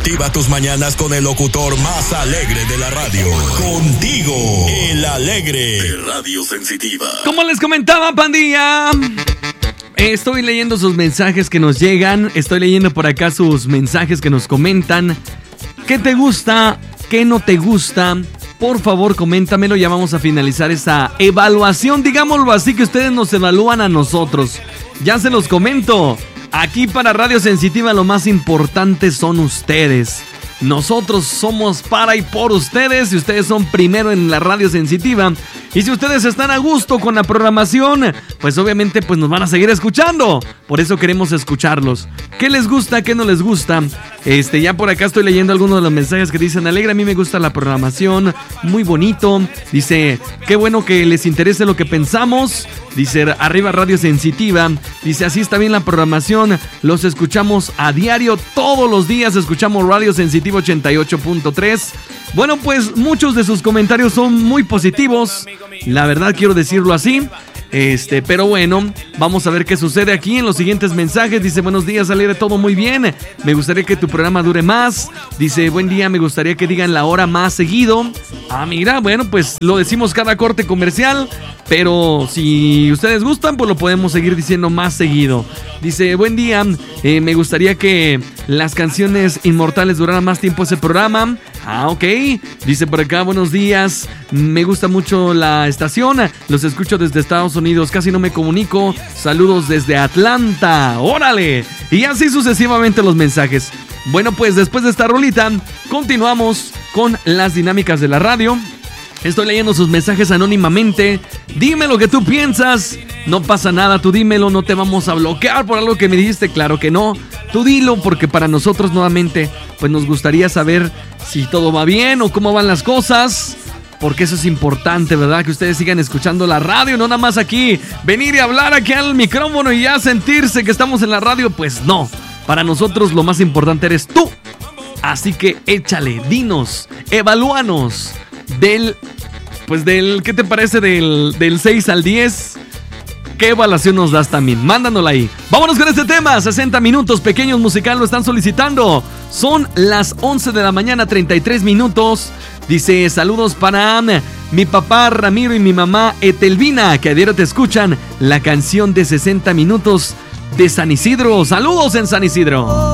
Activa tus mañanas con el locutor más alegre de la radio. Contigo, el alegre de Radio Sensitiva. Como les comentaba, pandilla, estoy leyendo sus mensajes que nos llegan. Estoy leyendo por acá sus mensajes que nos comentan. ¿Qué te gusta? ¿Qué no te gusta? Por favor, coméntamelo. Ya vamos a finalizar esta evaluación, digámoslo así, que ustedes nos evalúan a nosotros. Ya se los comento. Aquí para Radio Sensitiva lo más importante son ustedes. Nosotros somos para y por ustedes y ustedes son primero en la Radio Sensitiva. Y si ustedes están a gusto con la programación, pues obviamente pues nos van a seguir escuchando. Por eso queremos escucharlos. ¿Qué les gusta? ¿Qué no les gusta? Ya por acá estoy leyendo algunos de los mensajes que dicen: Alegre, a mí me gusta la programación, muy bonito. Dice, qué bueno que les interese lo que pensamos. Dice, arriba Radio Sensitiva. Dice, así está bien la programación. Los escuchamos a diario, todos los días escuchamos Radio Sensitiva 88.3. Bueno, pues muchos de sus comentarios son muy positivos. La verdad, quiero decirlo así. Pero bueno, vamos a ver qué sucede aquí en los siguientes mensajes. Dice, buenos días, Alegre, todo muy bien. Me gustaría que tu programa dure más. Dice, buen día, me gustaría que digan la hora más seguido. Ah, mira, bueno, pues lo decimos cada corte comercial. Pero si ustedes gustan, pues lo podemos seguir diciendo más seguido. Dice, buen día, me gustaría que las canciones inmortales duraran más tiempo ese programa. Ah, ok. Dice por acá, buenos días, me gusta mucho la estación. Los escucho desde Estados Unidos, casi no me comunico. Saludos desde Atlanta. ¡Órale! Y así sucesivamente los mensajes. Bueno, pues después de esta rolita, continuamos con las dinámicas de la radio. Estoy leyendo sus mensajes anónimamente. Dime lo que tú piensas. No pasa nada, tú dímelo, no te vamos a bloquear por algo que me dijiste. Claro que no. Tú dilo, porque para nosotros nuevamente pues nos gustaría saber si todo va bien o cómo van las cosas. Porque eso es importante, ¿verdad? Que ustedes sigan escuchando la radio, no nada más aquí venir y hablar aquí al micrófono y ya sentirse que estamos en la radio. Pues no, para nosotros lo más importante eres tú. Así que échale, dinos, evalúanos. ¿Qué te parece del 6 al 10? ¿Qué evaluación nos das también? Mándanosla ahí. Vámonos con este tema. 60 minutos, pequeños musical, lo están solicitando. Son las 11 de la mañana, 33 minutos. Dice, saludos para mi papá Ramiro y mi mamá Etelvina, que a diario te escuchan la canción de 60 minutos de San Isidro. Saludos en San Isidro.